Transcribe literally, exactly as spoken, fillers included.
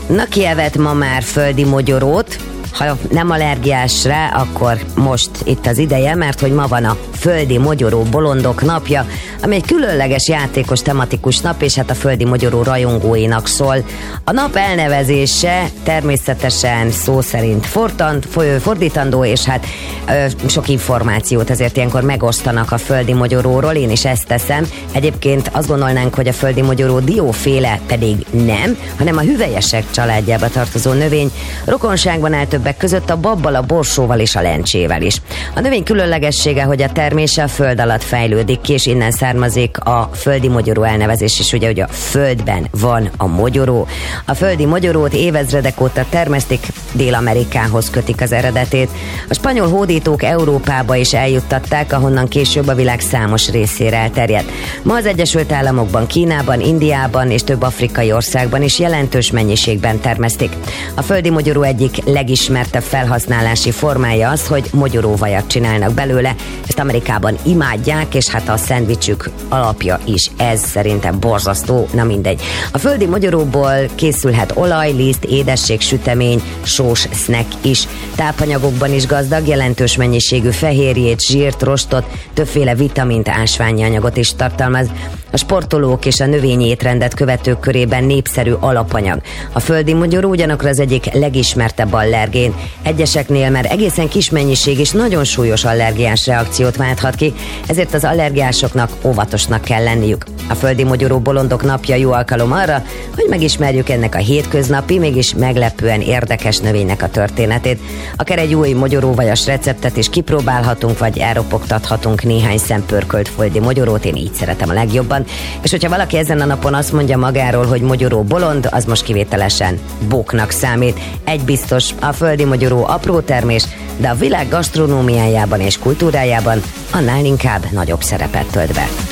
Na, ki evett ma már földi mogyorót? Ha nem allergiás rá, akkor most itt az ideje, mert hogy ma van a Földi Mogyoró Bolondok napja, ami egy különleges játékos tematikus nap, és hát a földi mogyoró rajongóinak szól. A nap elnevezése természetesen szó szerint fortant, fordítandó, és hát ö, sok információt azért ilyenkor megosztanak a földi mogyoróról, én is ezt teszem. Egyébként azt gondolnánk, hogy a földi mogyoró dióféle, pedig nem, hanem a hüvelyesek családjába tartozó növény, rokonságban áll többek között a babbal, a borsóval és a lencsével is. A növény különlegessége, hogy a termése a föld alatt fejlődik ki, és innen származik a földi mogyoró elnevezés is, ugye, hogy a földben van a mogyoró. A földi mogyorót évezredek óta termesztik, Dél-Amerikához kötik az eredetét. A spanyol hódítók Európába is eljuttatták, ahonnan később a világ számos részére elterjedt. Ma az Egyesült Államokban, Kínában, Indiában és több afrikai országban is jelentős mennyiségben termesztik. A földi mogyoró egyik legismertebb felhasználási formája az, hogy mogyoróvajat csinálnak belőle. Ezt Amerikában imádják, és hát a szendvicsük alapja is ez, szerintem borzasztó, na mindegy. A földi mogyoróból készülhet olaj, liszt, édesség, sütemény, sós snack is. Tápanyagokban is gazdag, jelentős mennyiségű fehérjét, zsírt, rostot, többféle vitamint, ásványi anyagot is tartalmaz. A sportolók és a növényi étrendet követők körében népszerű alapanyag. A földi mogyoró ugyanakkor az egyik legismertebb allergén. Egyeseknél már egészen kis mennyiség és nagyon súlyos allergiás reakciót válthat ki, ezért az allergiásoknak óvatosnak kell lenniük. A földi mogyoró bolondok napja jó alkalom arra, hogy megismerjük ennek a hétköznapi, mégis meglepően érdekes növénynek a történetét. Akár egy új mogyoróvajas receptet is kipróbálhatunk, vagy elropogtathatunk néhány szempörkölt földi mogyorót, én így szeretem a legjobban. És hogyha valaki ezen a napon azt mondja magáról, hogy mogyoró bolond, az most kivételesen bóknak számít. Egy biztos, a földi mogyoró apró termés, de a világ gasztronómiájában és kultúrájában annál inkább nagyobb szerepet tölt be.